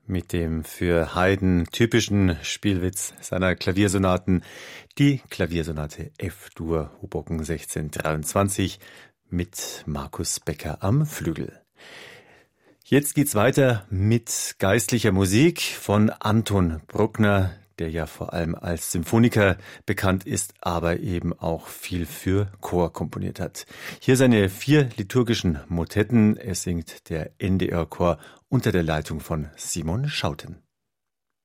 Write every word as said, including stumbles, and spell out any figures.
mit dem für Haydn typischen Spielwitz seiner Klaviersonaten, die Klaviersonate F-Dur, Hoboken sechzehnhundertdreiundzwanzig mit Markus Becker am Flügel. Jetzt geht's weiter mit geistlicher Musik von Anton Bruckner, der ja vor allem als Symphoniker bekannt ist, aber eben auch viel für Chor komponiert hat. Hier seine vier liturgischen Motetten. Es singt der N D R-Chor unter der Leitung von Simon Schouten.